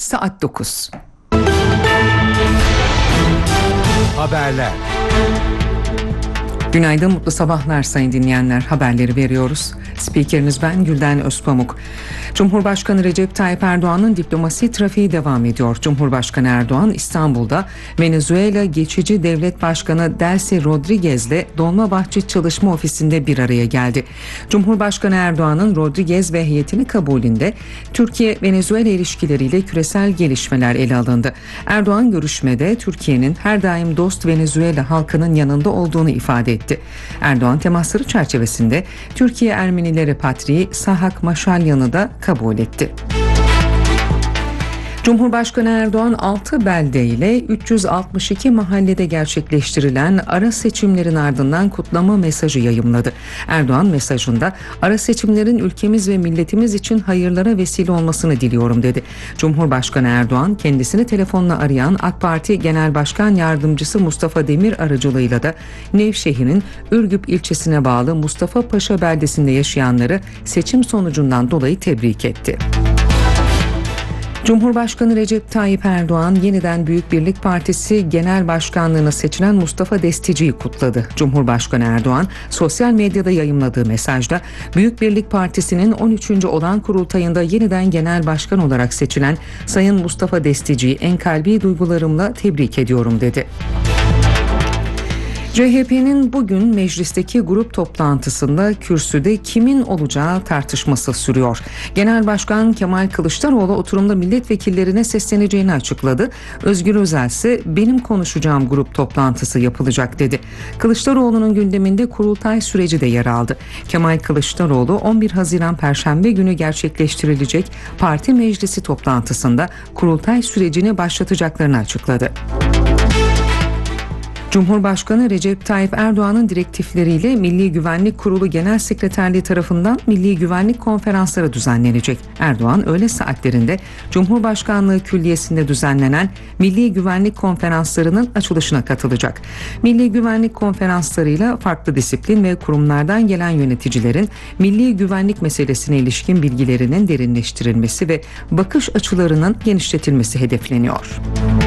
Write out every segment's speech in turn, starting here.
saat 9. Haberler. Günaydın, mutlu sabahlar sayın dinleyenler. Haberleri veriyoruz. Spikeriniz ben Gülden Özpamuk. Cumhurbaşkanı Recep Tayyip Erdoğan'ın diplomasi trafiği devam ediyor. Cumhurbaşkanı Erdoğan İstanbul'da Venezuela Geçici Devlet Başkanı Delcy Rodriguez'le Dolmabahçe Çalışma Ofisi'nde bir araya geldi. Cumhurbaşkanı Erdoğan'ın Rodriguez ve heyetini kabulünde Türkiye-Venezuela ilişkileriyle küresel gelişmeler ele alındı. Erdoğan görüşmede Türkiye'nin her daim dost Venezuela halkının yanında olduğunu ifade etti. Erdoğan temasları çerçevesinde Türkiye Ermenileri Patriği Sahak Maşalyan'ı da kabul etti. Cumhurbaşkanı Erdoğan 6 belde ile 362 mahallede gerçekleştirilen ara seçimlerin ardından kutlama mesajı yayımladı. Erdoğan mesajında ara seçimlerin ülkemiz ve milletimiz için hayırlara vesile olmasını diliyorum dedi. Cumhurbaşkanı Erdoğan kendisini telefonla arayan AK Parti Genel Başkan Yardımcısı Mustafa Demir aracılığıyla da Nevşehir'in Ürgüp ilçesine bağlı Mustafa Paşa beldesinde yaşayanları seçim sonucundan dolayı tebrik etti. Cumhurbaşkanı Recep Tayyip Erdoğan yeniden Büyük Birlik Partisi Genel Başkanlığına seçilen Mustafa Destici'yi kutladı. Cumhurbaşkanı Erdoğan sosyal medyada yayımladığı mesajda Büyük Birlik Partisi'nin 13. olağan kurultayında yeniden genel başkan olarak seçilen Sayın Mustafa Destici'yi en kalbi duygularımla tebrik ediyorum dedi. CHP'nin bugün meclisteki grup toplantısında kürsüde kimin olacağı tartışması sürüyor. Genel Başkan Kemal Kılıçdaroğlu oturumda milletvekillerine sesleneceğini açıkladı. Özgür Özel ise benim konuşacağım grup toplantısı yapılacak dedi. Kılıçdaroğlu'nun gündeminde kurultay süreci de yer aldı. Kemal Kılıçdaroğlu 11 Haziran Perşembe günü gerçekleştirilecek parti meclisi toplantısında kurultay sürecini başlatacaklarını açıkladı. Cumhurbaşkanı Recep Tayyip Erdoğan'ın direktifleriyle Milli Güvenlik Kurulu Genel Sekreterliği tarafından Milli Güvenlik Konferansları düzenlenecek. Erdoğan öğle saatlerinde Cumhurbaşkanlığı Külliyesi'nde düzenlenen Milli Güvenlik Konferanslarının açılışına katılacak. Milli Güvenlik Konferanslarıyla farklı disiplin ve kurumlardan gelen yöneticilerin milli güvenlik meselesine ilişkin bilgilerinin derinleştirilmesi ve bakış açılarının genişletilmesi hedefleniyor.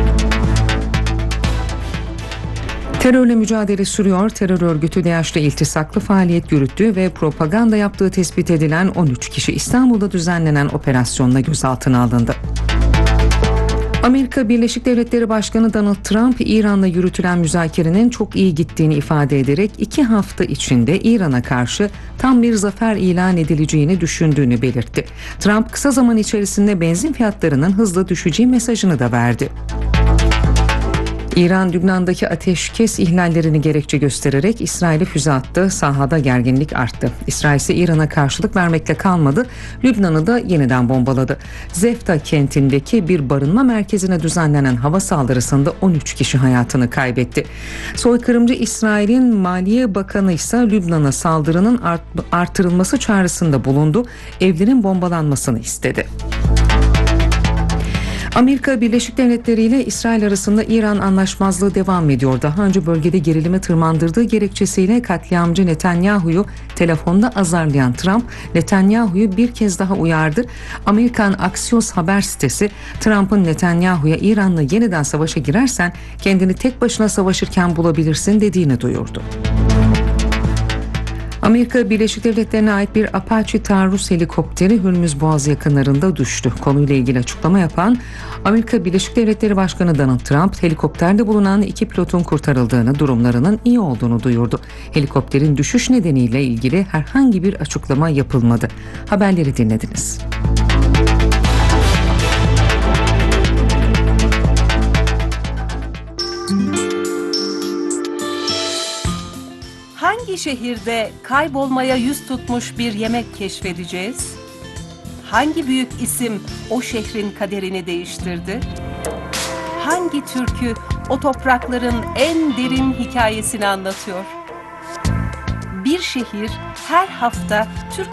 Terörle mücadele sürüyor. Terör örgütü DAEŞ'le iltisaklı faaliyet yürüttüğü ve propaganda yaptığı tespit edilen 13 kişi İstanbul'da düzenlenen operasyonla gözaltına alındı. Amerika Birleşik Devletleri Başkanı Donald Trump, İran'la yürütülen müzakerenin çok iyi gittiğini ifade ederek 2 hafta içinde İran'a karşı tam bir zafer ilan edileceğini düşündüğünü belirtti. Trump kısa zaman içerisinde benzin fiyatlarının hızla düşeceği mesajını da verdi. İran, Lübnan'daki ateşkes ihlallerini gerekçe göstererek İsrail'e füze attı. Sahada gerginlik arttı. İsrail ise İran'a karşılık vermekle kalmadı. Lübnan'ı da yeniden bombaladı. Zefta kentindeki bir barınma merkezine düzenlenen hava saldırısında 13 kişi hayatını kaybetti. Soykırımcı İsrail'in Maliye Bakanı ise Lübnan'a saldırının artırılması çağrısında bulundu. Evlerin bombalanmasını istedi. Amerika Birleşik Devletleri ile İsrail arasında İran anlaşmazlığı devam ediyor. Daha önce bölgede gerilimi tırmandırdığı gerekçesiyle katliamcı Netanyahu'yu telefonda azarlayan Trump, Netanyahu'yu bir kez daha uyardı. Amerikan Axios haber sitesi, Trump'ın Netanyahu'ya İran'la yeniden savaşa girersen kendini tek başına savaşırken bulabilirsin dediğini duyurdu. Amerika Birleşik Devletleri'ne ait bir Apache taarruz helikopteri Hürmüz Boğazı yakınlarında düştü. Konuyla ilgili açıklama yapan Amerika Birleşik Devletleri Başkanı Donald Trump, helikopterde bulunan 2 pilotun kurtarıldığını, durumlarının iyi olduğunu duyurdu. Helikopterin düşüş nedeniyle ilgili herhangi bir açıklama yapılmadı. Haberleri dinlediniz. Hangi şehirde kaybolmaya yüz tutmuş bir yemek keşfedeceğiz? Hangi büyük isim o şehrin kaderini değiştirdi? Hangi türkü o toprakların en derin hikayesini anlatıyor? Bir şehir her hafta Türk